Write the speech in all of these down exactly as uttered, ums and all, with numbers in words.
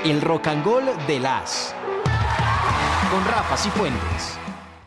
El Rock and Roll de las con Rafa Cifuentes.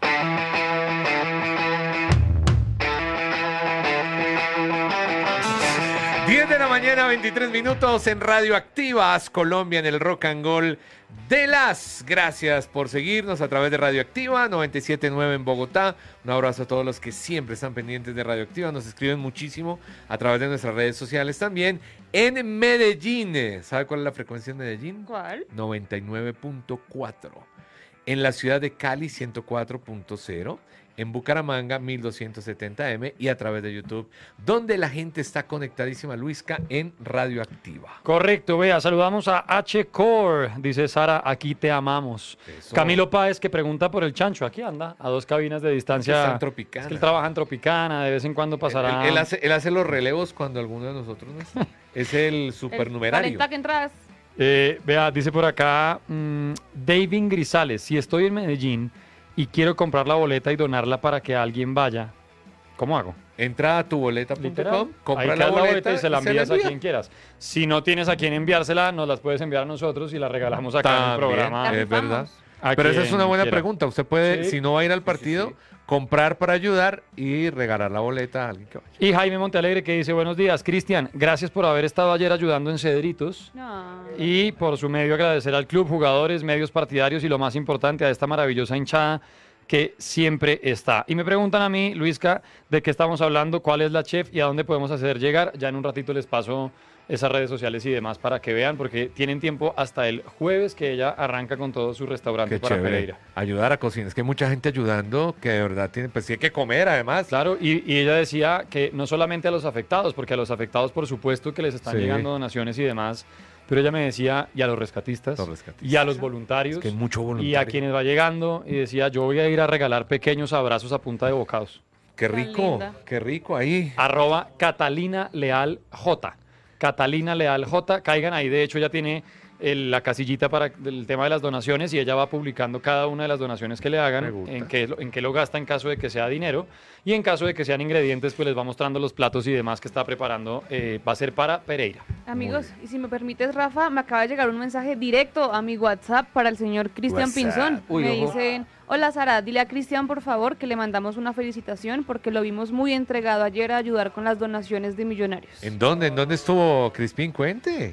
diez de la mañana, veintitrés minutos en Radio Activas Colombia en el Rock and Roll de las. Gracias por seguirnos a través de Radio Activa noventa y siete punto nueve en Bogotá. Un abrazo a todos los que siempre están pendientes de Radio Activa. Nos escriben muchísimo a través de nuestras redes sociales también. En Medellín, ¿sabe cuál es la frecuencia en Medellín? ¿Cuál? noventa y nueve punto cuatro. En la ciudad de Cali, ciento cuatro punto cero. En Bucaramanga, mil doscientos setenta eme y a través de YouTube, donde la gente está conectadísima, Luisca, en Radio Activa. Correcto, vea, saludamos a H-Core, dice Sara, aquí te amamos. Eso. Camilo Páez, que pregunta por el chancho, aquí anda, a dos cabinas de distancia. Está en Tropicana. Es que él trabaja en Tropicana, de vez en cuando pasará. Él, él, hace, él hace los relevos cuando alguno de nosotros no está. Es el supernumerario. cuarenta que entras. Eh, vea, dice por acá, mmm, David Grisales, si estoy en Medellín y quiero comprar la boleta y donarla para que alguien vaya, ¿cómo hago? Entra a tu boleta punto com, compra Ahí la queda boleta, boleta y se la y se envías la a envía. quien quieras. Si no tienes a quien enviársela, nos las puedes enviar a nosotros y la regalamos acá También, en el programa. es verdad. A Pero esa es quien una buena quiera. pregunta. Usted puede, Sí. si no va a ir al partido, Sí, sí, sí. comprar para ayudar y regalar la boleta a alguien que vaya. Y Jaime Montealegre que dice, buenos días, Cristian, gracias por haber estado ayer ayudando en Cedritos. No. Y por su medio agradecer al club, jugadores, medios partidarios y lo más importante a esta maravillosa hinchada que siempre está. Y me preguntan a mí, Luisca, de qué estamos hablando, cuál es la chef y a dónde podemos hacer llegar. Ya en un ratito les paso esas redes sociales y demás para que vean, porque tienen tiempo hasta el jueves que ella arranca con todo su restaurante Qué para chévere. Pereira. Ayudar a cocinar. Es que hay mucha gente ayudando que de verdad tiene, pues tiene que comer además. Claro, y, y ella decía que no solamente a los afectados, porque a los afectados por supuesto que les están Sí. llegando donaciones y demás, pero ella me decía, y a los rescatistas, Los rescatistas. y a los voluntarios, Es que hay mucho y voluntario. a quienes va llegando, y decía, yo voy a ir a regalar pequeños abrazos a punta de bocados. Qué Tan rico, linda. qué rico ahí. Arroba Catalina Leal J. Catalina Leal J. Caigan ahí, de hecho ya tiene el- la casillita para el tema de las donaciones y ella va publicando cada una de las donaciones que le Me hagan, gusta. en qué, lo- en qué lo gasta en caso de que sea dinero y en caso de que sean ingredientes, pues les va mostrando los platos y demás que está preparando. eh, va a ser para Pereira. Amigos, y si me permites, Rafa, me acaba de llegar un mensaje directo a mi WhatsApp para el señor Cristian WhatsApp. Pinzón. Uy, me ojo. dicen, hola Sara, dile a Cristian por favor que le mandamos una felicitación porque lo vimos muy entregado ayer a ayudar con las donaciones de Millonarios. ¿En dónde? ¿En dónde estuvo Crispín? Cuente.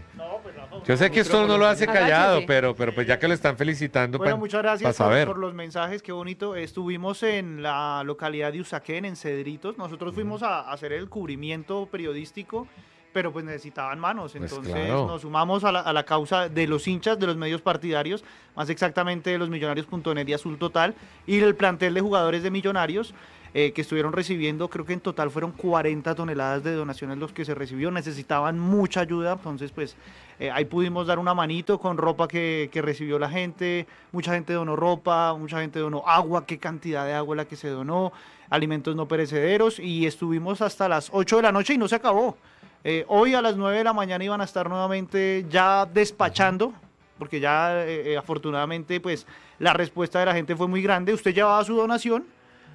Yo sé que esto no lo hace Agáchese. callado, pero, pero pues ya que lo están felicitando, Bueno, pa- muchas pa gracias por, saber. por los mensajes, qué bonito. Estuvimos en la localidad de Usaquén, en Cedritos. Nosotros fuimos a, a hacer el cubrimiento periodístico, pero pues necesitaban manos. Pues Entonces claro. nos sumamos a la, a la causa de los hinchas, de los medios partidarios, más exactamente de los Millonarios punto net y Azul Total, y el plantel de jugadores de Millonarios. Eh, que estuvieron recibiendo, creo que en total fueron cuarenta toneladas de donaciones los que se recibió, necesitaban mucha ayuda, entonces pues eh, ahí pudimos dar una manito con ropa que, que recibió la gente, mucha gente donó ropa, mucha gente donó agua, qué cantidad de agua la que se donó, alimentos no perecederos y estuvimos hasta las ocho de la noche y no se acabó. Eh, hoy a las nueve de la mañana iban a estar nuevamente ya despachando, porque ya eh, eh, afortunadamente pues la respuesta de la gente fue muy grande, usted llevaba su donación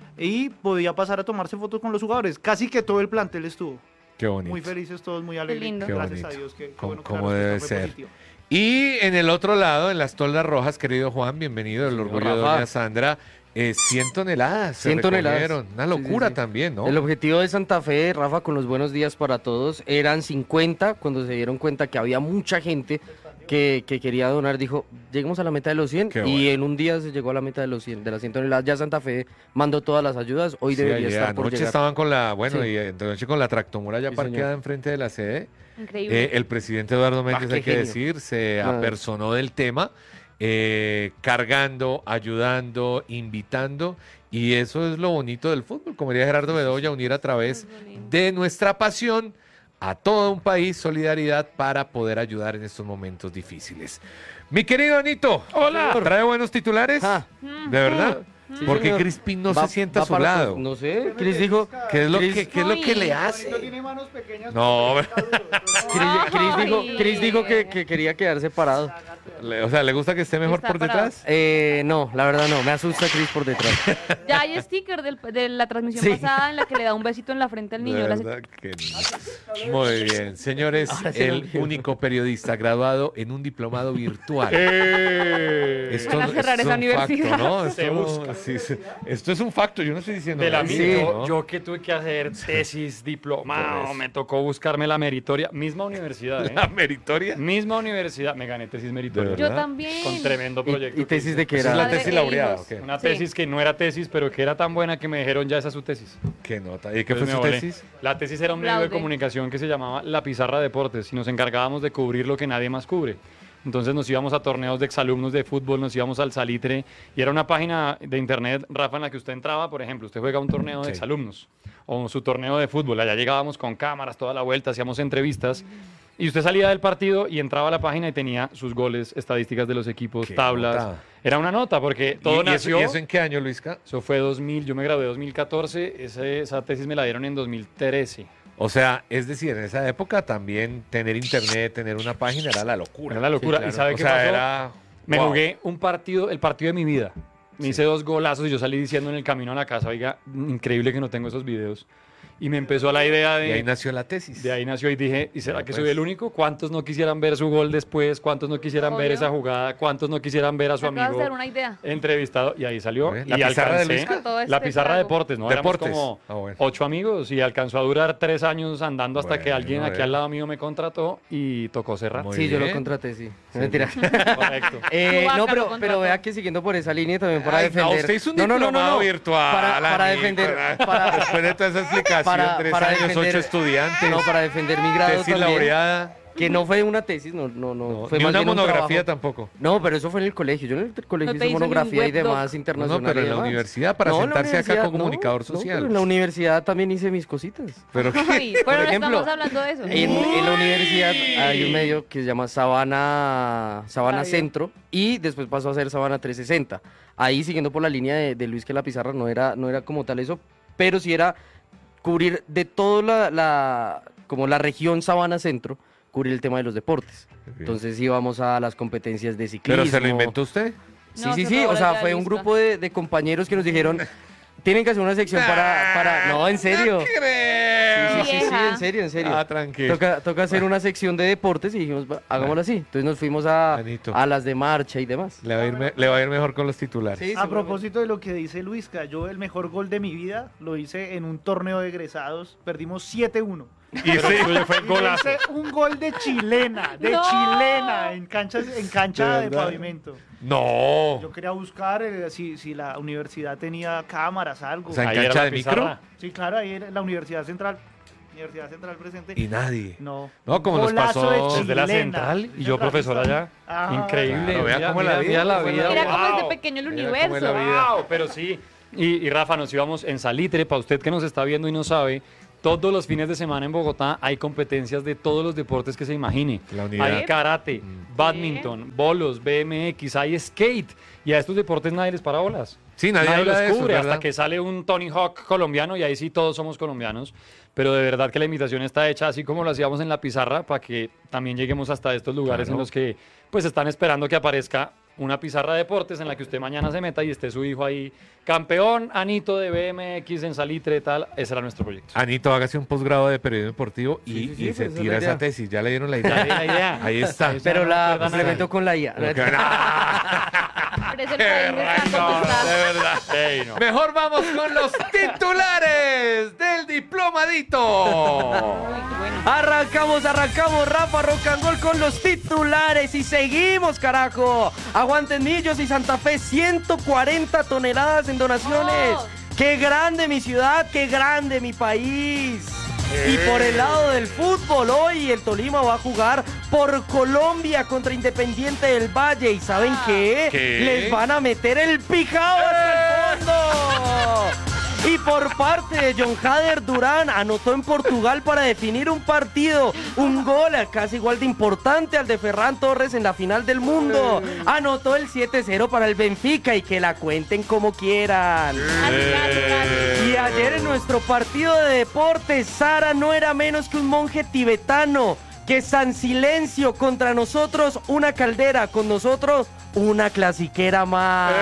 y podía pasar a tomarse fotos con los jugadores. Casi que todo el plantel estuvo. Qué bonito. Muy felices todos, muy alegres. lindo. Qué Gracias bonito. a Dios. Que, que Como- bueno que como la debe respuesta fue ser. positiva. Y en el otro lado, en las toldas rojas, querido Juan, bienvenido, el orgullo de Rafa. doña Sandra, eh, cien toneladas se cien toneladas. recogieron. Una Sí, locura sí, sí. también, ¿no? El objetivo de Santa Fe, Rafa, con los buenos días para todos, eran cincuenta. Cuando se dieron cuenta que había mucha gente que, que quería donar, dijo, lleguemos a la meta de los cien. Qué Y bueno. en un día se llegó a la meta de los cien, de las cien toneladas. Ya Santa Fe mandó todas las ayudas. Hoy Sí, debería ayer estar por anoche llegar. estaban con la, bueno, Sí. y eh, de noche con la tractomula ya Sí, parqueada señor. enfrente de la sede. Increíble. Eh, el presidente Eduardo Méndez, qué hay que genio. decir, se Ah. apersonó del tema, eh, cargando, ayudando, invitando, y eso es lo bonito del fútbol, como diría Gerardo Bedoya, unir a través Muy bonito. de nuestra pasión a todo un país, solidaridad para poder ayudar en estos momentos difíciles. Mi querido Anito, Hola. ¿trae buenos titulares? Ah. ¿De verdad? Sí, ¿Por qué señor. Crispín no Va- se sienta va a su para- lado? No sé, Cris dijo... ¿Qué es lo Cris- que, qué es lo que le hace? tiene manos pequeñas. No, Cris, Cris dijo, Ay. Cris dijo que, que quería quedarse parado. Le- O sea, ¿le gusta que esté mejor Está por parado. detrás? Eh, no, la verdad no, me asusta Cris por detrás. Ya hay sticker del- de la transmisión Sí. pasada en la que le da un besito en la frente al niño. De La- verdad que no. Muy bien, señores, Ahora sí lo el entiendo. único periodista graduado en un diplomado virtual. Eh, Esto, Van a cerrar esto esa es un facto, universidad. ¿no? Se Esto, busca. sí, sí. Esto es un facto, yo no estoy diciendo de la nada, mía, ¿no? yo, yo que tuve que hacer tesis, diplomado, Pues. me tocó buscarme la meritoria, misma universidad, ¿eh? La meritoria. Misma universidad, me gané tesis meritoria. ¿De Yo verdad? también. Con tremendo ¿Y, proyecto. y que tesis hice. de qué Esa es era? la Madre tesis e laureada, hijos. ¿o qué? Una Sí. tesis que no era tesis, pero que era tan buena que me dijeron ya esa es su tesis. Qué nota. ¿Y qué fue Entonces su me volé. tesis? La tesis era un medio de Aplaude. comunicación que se llamaba La Pizarra Deportes y nos encargábamos de cubrir lo que nadie más cubre. Entonces nos íbamos a torneos de exalumnos de fútbol, nos íbamos al Salitre y era una página de internet, Rafa, en la que usted entraba, por ejemplo, usted juega un torneo de Sí. exalumnos o su torneo de fútbol, allá llegábamos con cámaras toda la vuelta, hacíamos entrevistas y usted salía del partido y entraba a la página y tenía sus goles, estadísticas de los equipos, Qué tablas. nota. Era una nota porque ¿Y- todo y, eso, nació... ¿Y eso en qué año, Luisca? Eso fue dos mil, yo me gradué en dos mil catorce, ese- esa tesis me la dieron en dos mil trece. O sea, es decir, en esa época también tener internet, tener una página era la locura. Era la locura. Sí, claro. ¿Y sabe o qué sea, pasó? era... Me wow. jugué un partido, el partido de mi vida. Me Sí. hice dos golazos y yo salí diciendo en el camino a la casa, oiga, increíble que no tengo esos videos. Y me empezó la idea de... Y ahí nació la tesis. De ahí nació y dije, ¿y será Bueno, que pues. soy el único? ¿Cuántos no quisieran ver su gol después? ¿Cuántos no quisieran ver Obvio. esa jugada? ¿Cuántos no quisieran ver a su Me acabas amigo de dar una idea. entrevistado? Y ahí salió. ¿La y pizarra de alcancé- Luisca? Todo este La pizarra de trago. deportes, ¿no? Deportes. Éramos como Ah, bueno. ocho amigos y alcanzó a durar tres años andando hasta que Bueno, alguien aquí eh. al lado mío me contrató y tocó cerrar. Muy Sí, yo lo bien. contraté, sí. Mentira. Correcto. Eh, Vaca no, lo pero, contrató. pero vea que siguiendo por esa línea también para Ay, no, defender. usted hizo un no, no, no, diplomado no, no. virtual. Para, para amigo, defender. ¿verdad? Para, Después de toda esa explicación, para, tres para años, defender- ocho estudiantes. No, para defender mi grado tesis también. laureada. Que no fue una tesis, no, no, no. No, fue ni más una bien un monografía trabajo. tampoco. No, pero eso fue en el colegio. Yo en el colegio No te hice hizo ni un monografía y webdoc. demás No, internacional. no, pero y en la demás. universidad, para No, en la sentarse acá universidad, con comunicador no, no, social. pero en la universidad también hice mis cositas. Pero Ay, pero no ejemplo, estamos hablando de eso. En, en la universidad hay un medio que se llama Sabana, Sabana Radio. Centro y después pasó a ser Sabana trescientos sesenta. Ahí siguiendo por la línea de, de Luis que la pizarra no era, no era como tal eso, pero sí era cubrir de toda la, la, como la región Sabana Centro, cubrir el tema de los deportes. Entonces íbamos a las competencias de ciclismo. ¿Pero se lo inventó usted? Sí, No, sí, se sí, robó o la sea, idea fue de un Luisca. grupo de, de compañeros que nos dijeron, tienen que hacer una sección para, para... No, en serio. No Sí, creo. sí, sí, sí, Vieja. en serio, en serio. Ah, tranquilo. Toca, toca hacer una sección de deportes y dijimos, "Va, hagámoslo así". Entonces nos fuimos a, Anito. a las de marcha y demás. Le va, a ir me- le va a ir mejor con los titulares. Sí, A propósito de lo que dice Luisca, yo el mejor gol de mi vida lo hice en un torneo de egresados, perdimos siete uno. Y Pero sí, el tuyo fue Y le golazo. hice un gol de chilena, de ¡No! chilena, en, canchas, en cancha ¿De de, verdad? pavimento. no. Yo quería buscar eh, si, si la universidad tenía cámaras, algo. O sea, ¿en Ahí era cancha la de micro? pizarra. Sí, claro, ahí era la Universidad Central. Universidad Central presente. Y nadie. No. No, como nos Golazo pasó de desde Desde la chilena. central y yo profesor allá. Ah, Increíble. claro, vea mira, cómo la mira, vida, mira la cómo la vida. Mira cómo es de wow. pequeño el Mira cómo es universo. la vida. Wow, pero sí. Y, y Rafa, nos íbamos en Salitre, para usted que nos está viendo y no sabe, todos los fines de semana en Bogotá hay competencias de todos los deportes que se imagine. La unidad. Hay karate, badminton, bolos, B M X, hay skate. Y a estos deportes nadie les para bolas. Sí, nadie habla los de eso, cubre ¿verdad? hasta que sale un Tony Hawk colombiano y ahí sí todos somos colombianos. Pero de verdad que la invitación está hecha así como lo hacíamos en la pizarra para que también lleguemos hasta estos lugares Claro. en los que pues están esperando que aparezca una pizarra de deportes en la que usted mañana se meta y esté su hijo ahí, campeón, Anito de B M X en Salitre, tal. Ese era nuestro proyecto. Anito, hágase un posgrado de periodismo deportivo y, Sí, sí, sí, y pues se esa es tira la esa idea. tesis. Ya le dieron la Ya idea. di la idea. Ahí está. Pero no la recuerda complemento nada. con la I A. Lo que- Pero es el Qué país de raro, tanto que está. de verdad. Ey, no. Mejor vamos con los titulares del diplomadito. Uy, qué bueno. Arrancamos, arrancamos, Rafa Rocangol con los titulares y seguimos, carajo. Aguanten Millos y Santa Fe, ciento cuarenta toneladas en donaciones. Oh. ¡Qué grande mi ciudad, qué grande mi país! Y por el lado del fútbol, hoy el Tolima va a jugar por Colombia contra Independiente del Valle. ¿Y saben qué? ¿Qué? Les van a meter el pijao hasta el fondo. Y por parte de John Hader, Durán anotó en Portugal para definir un partido. Un gol casi igual de importante al de Ferran Torres en la final del mundo. Anotó el siete cero para el Benfica y que la cuenten como quieran. Gracias, gracias. Y ayer en nuestro partido de deportes, Sara no era menos que un monje tibetano Que San Silencio contra nosotros, una caldera, con nosotros, una clasiquera más.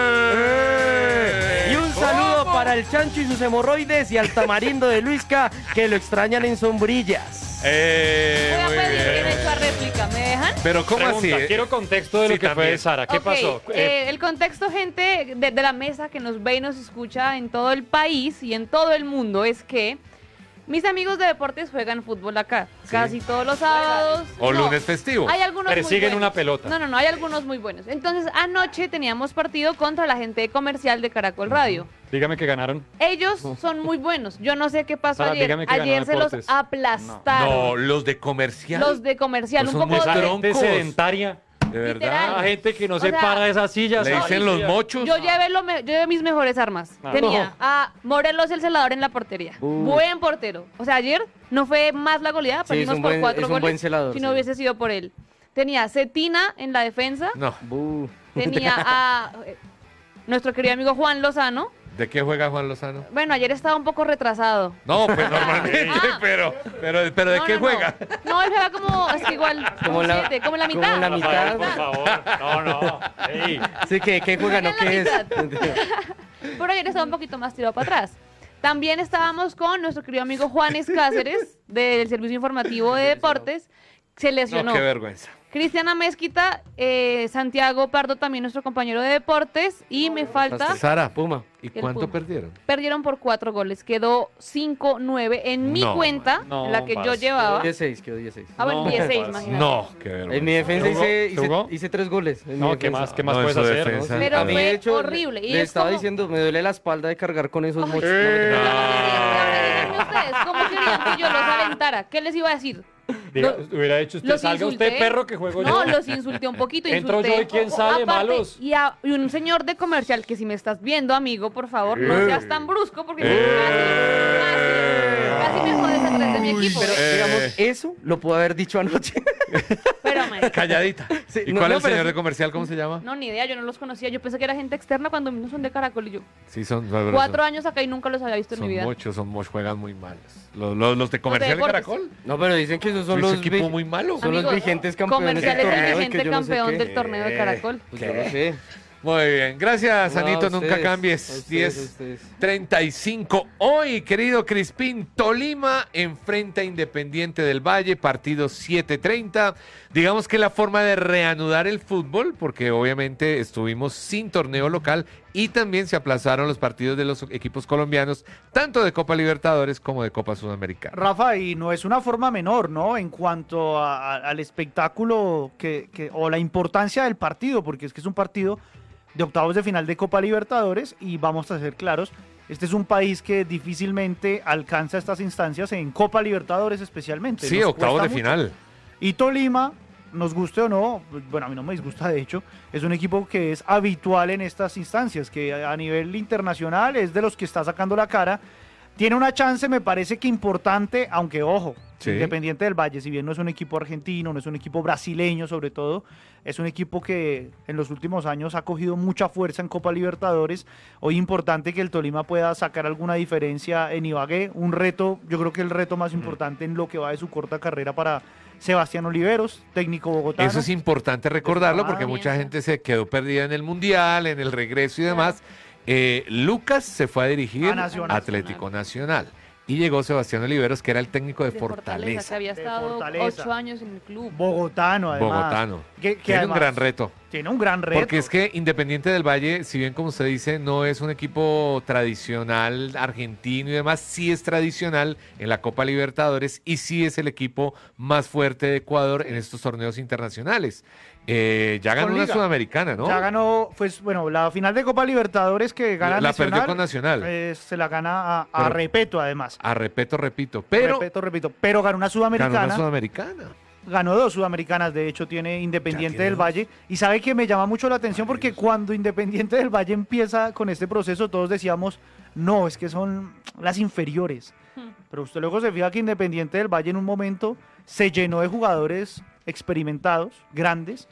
¡Eh! Y un saludo para el Chancho y sus hemorroides y al Tamarindo de Luisca, que lo extrañan en sombrillas. Eh, Voy a muy pedir bien. derecho a réplica, ¿me dejan? Pero ¿cómo Pregunta, así? quiero contexto de Sí, lo que también. fue Sara. ¿Qué Ok, pasó? Eh, eh, el contexto, gente de, de la mesa que nos ve y nos escucha en todo el país y en todo el mundo es que mis amigos de deportes juegan fútbol acá, casi todos los sábados. O No, lunes festivo. Hay algunos muy Persiguen buenos. una pelota. No, no, no, hay algunos muy buenos. Entonces, anoche teníamos partido contra la gente de comercial de Caracol Radio. dígame que ganaron. Ellos son muy buenos. Yo no sé qué pasó Sara, ayer. dígame que ganó Ayer se los Deportes. aplastaron. No, los de comercial. Los de comercial, Pues un son poco muy de... troncos. Gente sedentaria. De verdad. Literal. La gente que no O se sea, para de esas sillas. Le no, dicen los mochos. Yo llevé, lo me- yo llevé mis mejores armas. Ah. Tenía a Morelos el celador en la portería. Buen portero. O sea, ayer no fue más la goleada, Sí, es perdimos un por buen- cuatro es un goles. buen celador, si no sí. hubiese sido por él. Tenía a Cetina en la defensa. No. Bu. Tenía a eh, nuestro querido amigo Juan Lozano. ¿De qué juega Juan Lozano? Bueno, ayer estaba un poco retrasado. No, pues normalmente, Ah. pero, pero, pero ¿de No, qué no, no. juega? No, él juega como, es que igual, como, Como la- siete, como la como mitad. la mitad. Por favor. No, no. Ey. Sí, ¿qué, qué juega? ¿No? Juega ¿Qué en es? la Pero ayer estaba un poquito más tirado para atrás. También estábamos con nuestro querido amigo Juanes Cáceres, del Servicio Informativo de Deportes. Se lesionó. No, qué vergüenza. Cristiana Mezquita, eh, Santiago Pardo, también nuestro compañero de deportes. Y me falta... Sara, Puma. ¿y El cuánto Puma. perdieron? Perdieron por cuatro goles. Quedó cinco nueve en mi No, cuenta, no, en la que yo parce. llevaba. dieciséis, quedó dieciséis. Ah, bueno, No, dieciséis, parce. imagínate. No, qué vergüenza. En mi defensa ¿Jugó? hice, hice, ¿Jugó? hice tres goles. en mi No, ¿qué defensa. más? ¿Qué más No, puedes en su hacer? no? defensa. Pero A mí, fue de hecho, horrible. Y le es estaba como- diciendo, me duele la espalda de cargar con esos mochos. Eh. Ahora díganme ustedes, ¿cómo querían que yo los alentara? ¿Qué les iba a decir? Diga, Lo- hubiera hecho usted, los salga insulté. usted, perro, que juego No, yo. los insulté un poquito. Entro insulté. yo y quién sale, Aparte, malos. Y, a- y un señor de comercial que si me estás viendo, amigo, por favor, no Eh. seas tan brusco porque Eh. casi, casi, casi me jodes a tres de mi equipo. Pero, Eh. digamos, eso lo puedo haber dicho anoche. Pero, mae, Calladita. Sí, ¿Y no, cuál no, es el pero señor sí. de comercial? ¿Cómo se llama? no, ni idea, yo no los conocía. Yo pensé que era gente externa cuando no son de Caracol y yo. Sí, son. son- Cuatro años acá y nunca los había visto en Son mi vida. muchos, son muchos, juegan muy malos. Los, los, los de comercial de deportes. Caracol. No, pero dicen que esos son Es los un equipo vi- muy malo. son los Amigos, vigentes campeones del Comercial es el torneo y que vigente yo no sé campeón qué. del torneo de Caracol. Pues yo no sé. Muy bien, gracias, No, Anito, a nunca ustedes, a cambies. ustedes, a diez ustedes. treinta y cinco. Hoy, querido Crispín, Tolima enfrenta a Independiente del Valle, partido siete treinta. Digamos que la forma de reanudar el fútbol, porque obviamente estuvimos sin torneo local y también se aplazaron los partidos de los equipos colombianos, tanto de Copa Libertadores como de Copa Sudamericana. Rafa, y no es una forma menor, ¿no? En cuanto a- a- al espectáculo que, que- o la importancia del partido, porque es que es un partido de octavos de final de Copa Libertadores y vamos a ser claros, este es un país que difícilmente alcanza estas instancias en Copa Libertadores especialmente. Sí, Nos octavos cuesta de mucho. final. Y Tolima, nos guste o no, bueno, a mí no me disgusta de hecho, es un equipo que es habitual en estas instancias, que a nivel internacional es de los que está sacando la cara. Tiene una chance, me parece que importante, aunque ojo, Sí. Independiente del Valle, si bien no es un equipo argentino, no es un equipo brasileño sobre todo, es un equipo que en los últimos años ha cogido mucha fuerza en Copa Libertadores. Hoy importante que el Tolima pueda sacar alguna diferencia en Ibagué, un reto, yo creo que el reto más importante en lo que va de su corta carrera para Sebastián Oliveros, técnico bogotano. Eso es importante recordarlo porque Ah, mucha bien. gente se quedó perdida en el Mundial, en el regreso y demás. Eh, Lucas se fue a dirigir A Nacional. Atlético Nacional y llegó Sebastián Oliveros, que era el técnico de, De Fortaleza, que había De estado Fortaleza. ocho años en el club. Bogotano, además. bogotano. Que, que Tiene además un gran reto. Tiene un gran reto. Porque es que Independiente del Valle, si bien como usted dice, no es un equipo tradicional argentino y demás, sí es tradicional en la Copa Libertadores y sí es el equipo más fuerte de Ecuador en estos torneos internacionales. Eh, ya ganó Con una Liga. Sudamericana, ¿no? Ya ganó, pues bueno, la final de Copa Libertadores que gana La Nacional. perdió con Nacional. eh, se la gana a, a Pero- Repeto, además. A repito, repito. Pero Repito, repito. Pero ganó una ganó Sudamericana. una Sudamericana. Ganó dos Sudamericanas, de hecho tiene Independiente tiene del dos. Valle. Y sabe que me llama mucho la atención porque cuando Independiente del Valle empieza con este proceso, todos decíamos, no, es que son las inferiores. Pero usted luego se fija que Independiente del Valle en un momento se llenó de jugadores experimentados, grandes,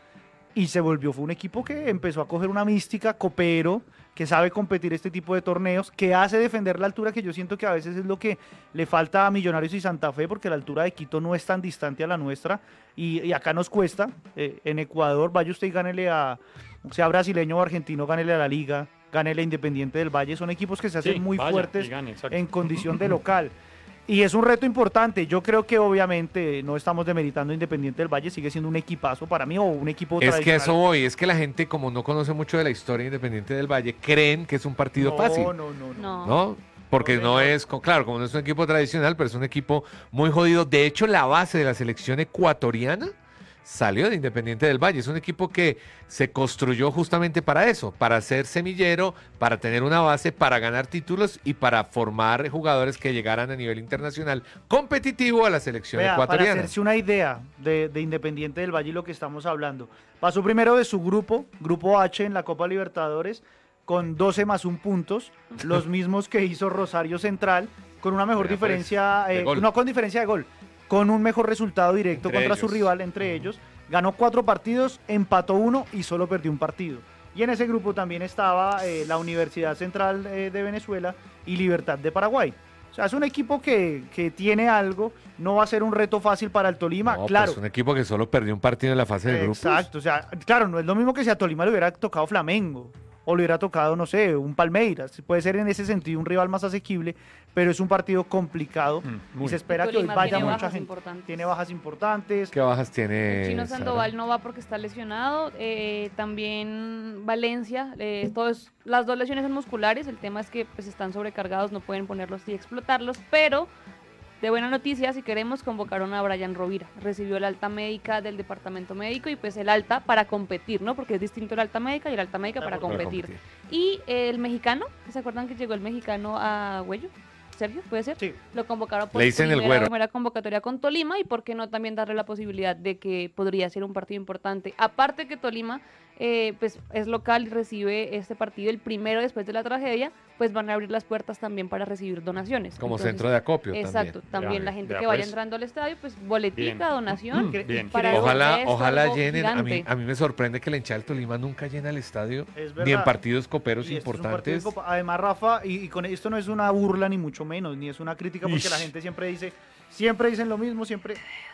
y se volvió, fue un equipo que empezó a coger una mística, copero, que sabe competir este tipo de torneos, que hace defender la altura, que yo siento que a veces es lo que le falta a Millonarios y Santa Fe, porque la altura de Quito no es tan distante a la nuestra, y, y acá nos cuesta. Eh, en Ecuador, vaya usted y gánele a, sea brasileño o argentino, gánele a la Liga, gánele a Independiente del Valle, son equipos que se hacen Sí, muy vaya, fuertes y gane, exacto. en condición de local. Y es un reto importante. Yo creo que obviamente no estamos demeritando Independiente del Valle, sigue siendo un equipazo para mí o un equipo Es que tradicional. eso voy, es que la gente, como no conoce mucho de la historia Independiente del Valle, creen que es un partido no, fácil, No, no, no. No. ¿no? Porque No, no señor. es, co- claro, como no es un equipo tradicional, pero es un equipo muy jodido. De hecho, la base de la selección ecuatoriana salió de Independiente del Valle. Es un equipo que se construyó justamente para eso, para ser semillero, para tener una base, para ganar títulos y para formar jugadores que llegaran a nivel internacional competitivo a la selección Vea, para ecuatoriana. hacerse una idea de, de Independiente del Valle y lo que estamos hablando. Pasó primero de su grupo, grupo H en la Copa Libertadores, con doce más un puntos, los mismos que hizo Rosario Central, con una mejor Vea, pues, diferencia, de eh, gol. no con diferencia de gol, con un mejor resultado directo Entre contra su ellos. rival, entre ellos. Ganó cuatro partidos, empató uno y solo perdió un partido. Y en ese grupo también estaba eh, la Universidad Central eh, de Venezuela y Libertad de Paraguay. O sea, es un equipo que, que tiene algo, no va a ser un reto fácil para el Tolima, No, claro. pues un equipo que solo perdió un partido en la fase de grupos. Exacto, o sea, claro, no es lo mismo que si a Tolima le hubiera tocado Flamengo o le hubiera tocado, no sé, un Palmeiras. Puede ser en ese sentido un rival más asequible, pero es un partido complicado Mm, y muy. se espera Y que hoy Tolima vaya tiene mucha bajas gente. importantes. Tiene bajas importantes. ¿Qué bajas tiene? El Chino Sara? Sandoval no va porque está lesionado. eh, también Valencia. Eh, todo es- las dos lesiones son musculares. El tema es que pues están sobrecargados, no pueden ponerlos y explotarlos. Pero de buena noticia, si queremos, convocaron a Brian Rovira. Recibió el alta médica del departamento médico y pues el alta para competir, ¿no? Porque es distinto el alta médica y el alta médica para Para competir. competir. Y el mexicano, ¿se acuerdan que llegó el mexicano a Huello? ¿Sergio? ¿Puede ser? Sí. Lo convocaron por Le dicen el primera, güero. primera convocatoria con Tolima y por qué no también darle la posibilidad de que podría ser un partido importante. Aparte que Tolima eh, pues es local y recibe este partido el primero después de la tragedia, pues van a abrir las puertas también para recibir donaciones. Como Entonces, centro de acopio Exacto, también. también Ya, la gente ya, que vaya pues. entrando al estadio, pues boletica, Bien. donación. Cre- Bien. para creo- Ojalá, esto, ojalá algo llenen. A mí, gigante. a mí me sorprende que la hinchada del Tolima nunca llena el estadio, Es ni en verdad. partidos coperos Y esto es un partido de importantes. Copa. Además, Rafa, y, y con esto no es una burla ni mucho menos, ni es una crítica, porque Ish. la gente siempre dice, siempre dicen lo mismo, siempre.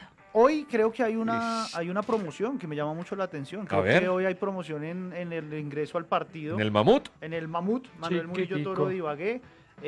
Hoy creo que hay una, hay una promoción que me llama mucho la atención. Creo ver. que hoy hay promoción en, en el ingreso al partido. En el Mamut. En el Mamut, Manuel Murillo Chiquitico. Toro de Ibagué.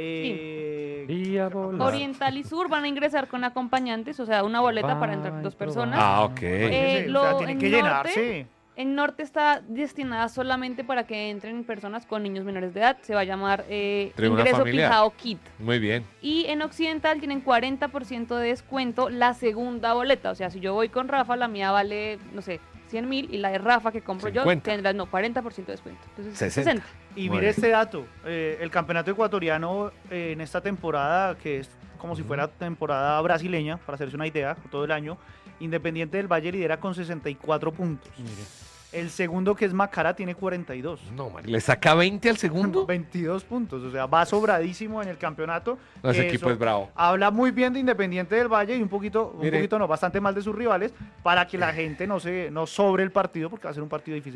Eh, Y a volar. Oriental y Sur van a ingresar con acompañantes, o sea, una boleta para entrar Ay, dos pero personas. Ah, ok. Eh, imagínese, lo- o sea, tiene en que norte, llenarse. En Norte está destinada solamente para que entren personas con niños menores de edad. Se va a llamar eh, Tribuna Ingreso familiar. Pijao Kit. Muy bien. Y en Occidental tienen cuarenta por ciento de descuento la segunda boleta. O sea, si yo voy con Rafa, la mía vale, no sé, cien mil y la de Rafa que compro cincuenta. yo tendrá, no, cuarenta por ciento de descuento. Entonces, sesenta. sesenta. Y Muy mire bien. este dato, eh, el campeonato ecuatoriano eh, en esta temporada, que es como si fuera temporada brasileña, para hacerse una idea, todo el año, Independiente del Valle lidera con sesenta y cuatro puntos. Mire. El segundo, que es Macará, tiene cuarenta y dos. No, Mari, ¿le saca veinte al segundo? veintidós puntos, o sea, va sobradísimo en el campeonato. No, ese que equipo eso es bravo. Habla muy bien de Independiente del Valle y un poquito, un Mire. poquito no, bastante mal de sus rivales, para que la gente no se no sobre el partido, porque va a ser un partido difícil.